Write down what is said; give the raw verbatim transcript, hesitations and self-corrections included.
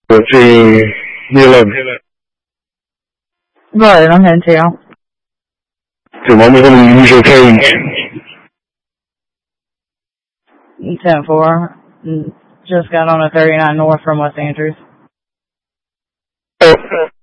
fourteen eleven. Right, I'm heading to you. Okay, Mom, we're going to use your page. ten four. Just got on a thirty-nine north from West Andrews. Oh.